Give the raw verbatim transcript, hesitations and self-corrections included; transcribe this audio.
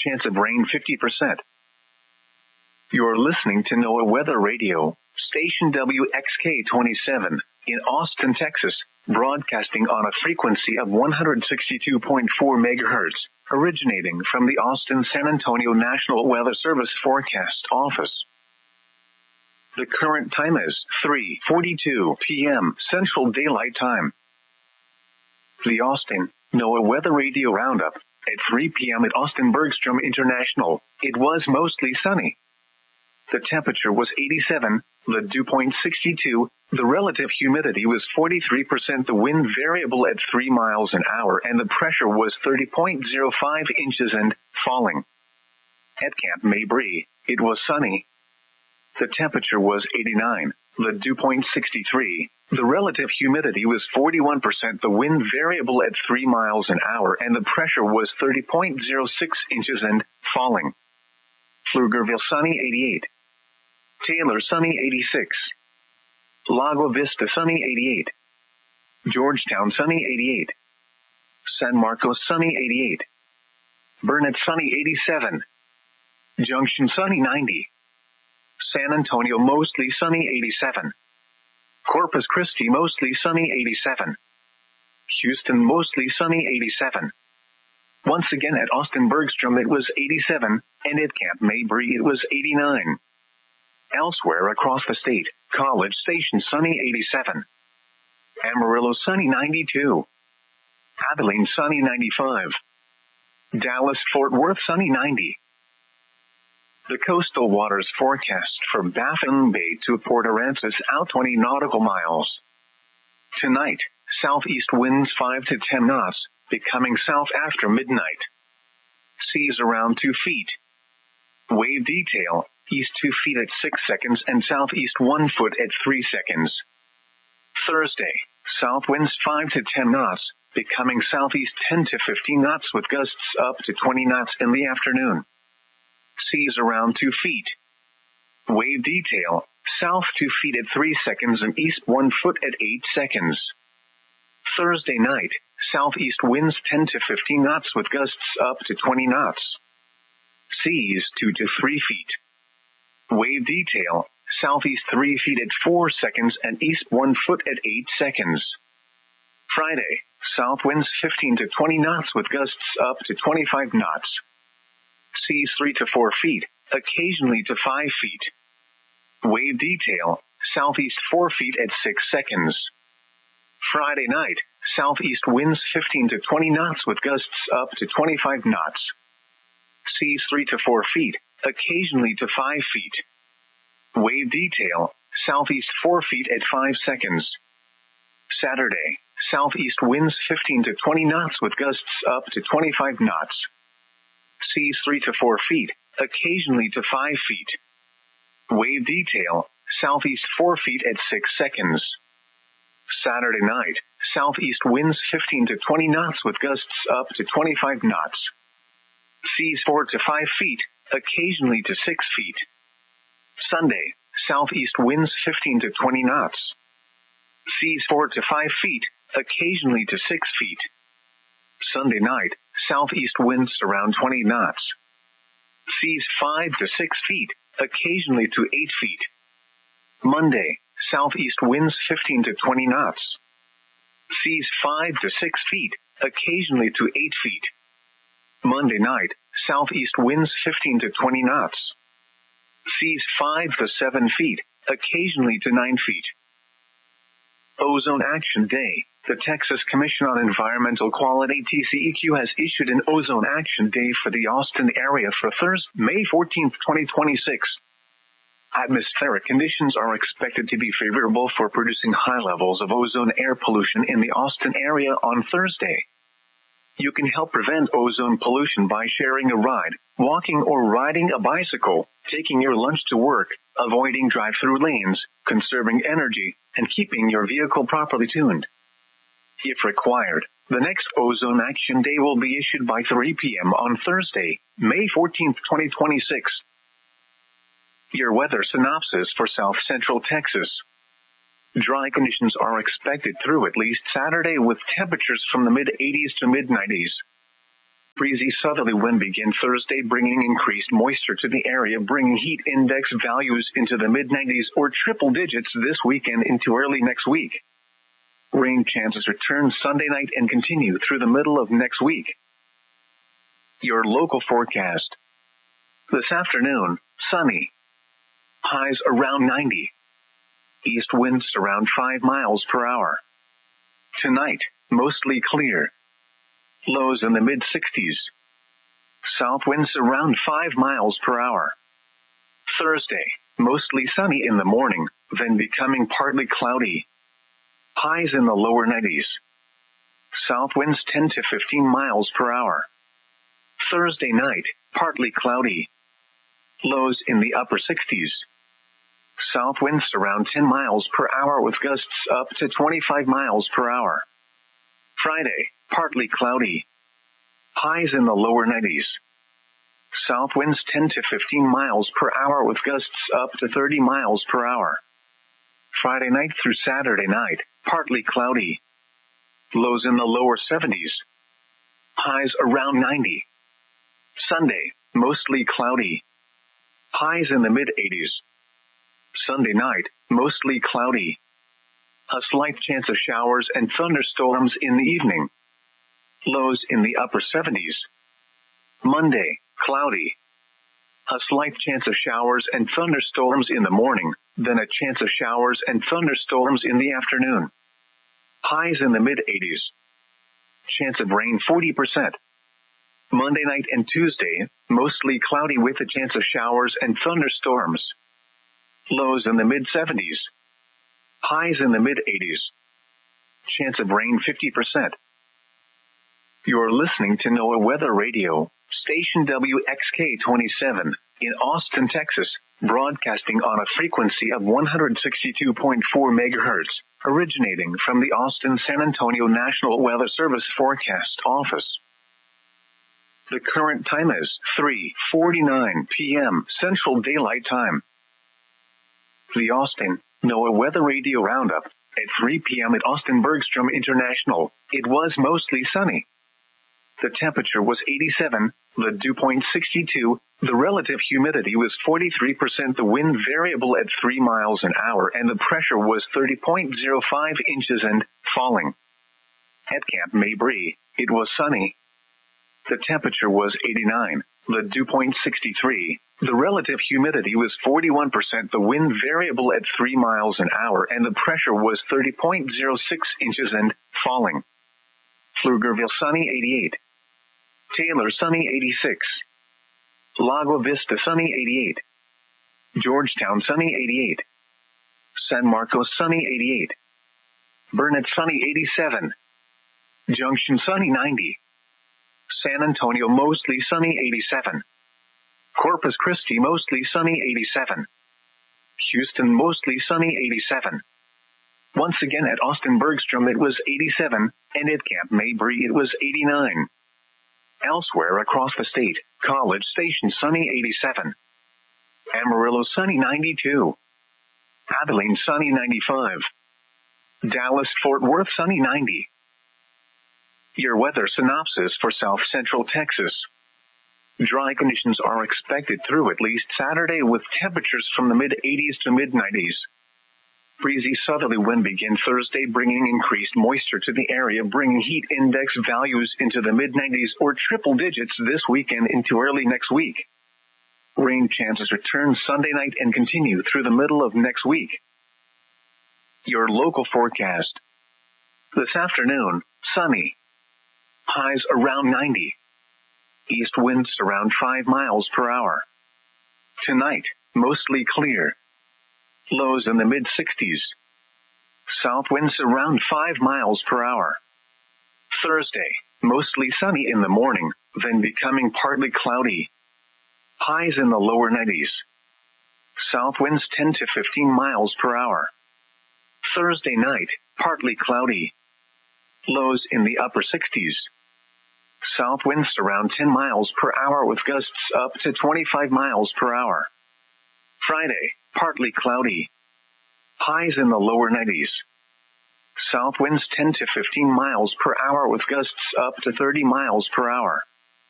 chance of rain fifty percent. You're listening to NOAA Weather Radio, station W X K twenty-seven, in Austin, Texas, broadcasting on a frequency of one hundred sixty-two point four megahertz, originating from the Austin-San Antonio National Weather Service Forecast Office. The current time is three forty-two p.m. Central Daylight Time. The Austin NOAA Weather Radio Roundup. At three p.m. at Austin Bergstrom International, it was mostly sunny. The temperature was eighty-seven, the dew point sixty-two, the relative humidity was forty-three percent, the wind variable at three miles an hour, and the pressure was thirty point zero five inches and falling. At Camp Mabry, it was sunny. The temperature was eighty-nine, the dew point sixty-three, the relative humidity was forty-one percent, the wind variable at three miles an hour, and the pressure was thirty point zero six inches and falling. Pflugerville sunny eighty-eight. Taylor sunny eighty-six. Lago Vista sunny eighty-eight. Georgetown sunny eighty-eight. San Marcos sunny eighty-eight. Burnett sunny eighty-seven. Junction sunny ninety. San Antonio mostly sunny eighty-seven. Corpus Christi mostly sunny eighty-seven. Houston mostly sunny eighty-seven. Once again at Austin Bergstrom it was eighty-seven, and at Camp Mabry it was eighty-nine. Elsewhere across the state, College Station sunny eighty-seven. Amarillo sunny ninety-two. Abilene sunny ninety-five. Dallas Fort Worth sunny ninety. The coastal waters forecast for Baffin Bay to Port Aransas out twenty nautical miles. Tonight, southeast winds five to ten knots, becoming south after midnight. Seas around two feet. Wave detail, east two feet at six seconds and southeast one foot at three seconds. Thursday, south winds five to ten knots, becoming southeast ten to fifteen knots with gusts up to twenty knots in the afternoon. Seas around two feet. Wave detail, south two feet at three seconds and east one foot at eight seconds. Thursday night, southeast winds ten to fifteen knots with gusts up to twenty knots. Seas two to three feet. Wave detail, southeast three feet at four seconds and east one foot at eight seconds. Friday, south winds fifteen to twenty knots with gusts up to twenty-five knots. Seas three to four feet, occasionally to five feet. Wave detail, southeast four feet at six seconds. Friday night, southeast winds fifteen to twenty knots with gusts up to twenty-five knots. Seas three to four feet, occasionally to five feet. Wave detail, southeast four feet at five seconds. Saturday, southeast winds fifteen to twenty knots with gusts up to twenty-five knots. Seas three to four feet, occasionally to five feet. Wave detail, southeast four feet at six seconds. Saturday night, southeast winds fifteen to twenty knots with gusts up to twenty-five knots. Seas four to five feet, occasionally to six feet. Sunday, southeast winds fifteen to twenty knots. Seas four to five feet, occasionally to six feet. Sunday night, southeast winds around twenty knots. Seas five to six feet, occasionally to eight feet. Monday, southeast winds fifteen to twenty knots. Seas five to six feet, occasionally to eight feet. Monday night, southeast winds fifteen to twenty knots. Seas five to seven feet, occasionally to nine feet. Ozone Action Day. The Texas Commission on Environmental Quality T C E Q has issued an Ozone Action Day for the Austin area for Thursday, May fourteenth, twenty twenty-six. Atmospheric conditions are expected to be favorable for producing high levels of ozone air pollution in the Austin area on Thursday. You can help prevent ozone pollution by sharing a ride, walking or riding a bicycle, taking your lunch to work, avoiding drive-through lanes, conserving energy, and keeping your vehicle properly tuned. If required, the next Ozone Action Day will be issued by three p.m. on Thursday, May fourteenth, twenty twenty-six. Your weather synopsis for South Central Texas. Dry conditions are expected through at least Saturday with temperatures from the mid-eighties to mid-nineties. Breezy southerly wind begin Thursday, bringing increased moisture to the area, bringing heat index values into the mid nineties or triple digits this weekend into early next week. Rain chances return Sunday night and continue through the middle of next week. Your local forecast. This afternoon, sunny. Highs around ninety. East winds around five miles per hour. Tonight, mostly clear. Lows in the mid sixties. South winds around five miles per hour. Thursday, mostly sunny in the morning, then becoming partly cloudy. Highs in the lower nineties. South winds ten to fifteen miles per hour. Thursday night, partly cloudy. Lows in the upper sixties. South winds around ten miles per hour with gusts up to twenty-five miles per hour. Friday, partly cloudy. Highs in the lower nineties. South winds ten to fifteen miles per hour with gusts up to thirty miles per hour. Friday night through Saturday night, partly cloudy. Lows in the lower seventies. Highs around ninety. Sunday, mostly cloudy. Highs in the mid eighties. Sunday night, mostly cloudy. A slight chance of showers and thunderstorms in the evening. Lows in the upper seventies. Monday, cloudy. A slight chance of showers and thunderstorms in the morning, then a chance of showers and thunderstorms in the afternoon. Highs in the mid eighties. Chance of rain forty percent. Monday night and Tuesday, mostly cloudy with a chance of showers and thunderstorms. Lows in the mid seventies. Highs in the mid eighties. Chance of rain fifty percent. You're listening to NOAA Weather Radio, station W X K twenty-seven, in Austin, Texas, broadcasting on a frequency of one hundred sixty-two point four megahertz, originating from the Austin-San Antonio National Weather Service Forecast Office. The current time is three forty-nine p.m. Central Daylight Time. The Austin NOAA Weather Radio Roundup. At three p.m. at Austin Bergstrom International, it was mostly sunny. The temperature was eighty-seven, the dew point sixty-two, the relative humidity was forty-three percent, the wind variable at three miles an hour, and the pressure was thirty point zero five inches and falling. At Camp Mabry, it was sunny. The temperature was eighty-nine, the dew point sixty-three, the relative humidity was forty-one percent, the wind variable at three miles an hour, and the pressure was thirty point zero six inches and falling. Pflugerville sunny eighty-eight. Taylor sunny eighty-six. Lago Vista sunny eighty-eight. Georgetown sunny eighty-eight. San Marcos sunny eighty-eight. Burnett sunny eighty-seven. Junction sunny ninety. San Antonio mostly sunny eighty-seven. Corpus Christi mostly sunny eighty-seven. Houston mostly sunny eighty-seven. Once again at Austin Bergstrom it was eighty-seven, and at Camp Mabry it was eighty-nine. Elsewhere across the state, College Station sunny eighty-seven. Amarillo sunny ninety-two. Abilene sunny ninety-five. Dallas Fort Worth sunny ninety. Your weather synopsis for South Central Texas. Dry conditions are expected through at least Saturday with temperatures from the mid eighties to mid nineties. Breezy southerly wind begin Thursday, bringing increased moisture to the area, bringing heat index values into the mid nineties or triple digits this weekend into early next week. Rain chances return Sunday night and continue through the middle of next week. Your local forecast. This afternoon, sunny. Highs around ninety. East winds around five miles per hour. Tonight, mostly clear. Lows in the mid sixties. South winds around five miles per hour. Thursday, mostly sunny in the morning, then becoming partly cloudy. Highs in the lower nineties. South winds ten to fifteen miles per hour. Thursday night, partly cloudy. Lows in the upper sixties. South winds around ten miles per hour with gusts up to twenty-five miles per hour. Friday, partly cloudy. Highs in the lower nineties. South winds ten to fifteen miles per hour with gusts up to thirty miles per hour.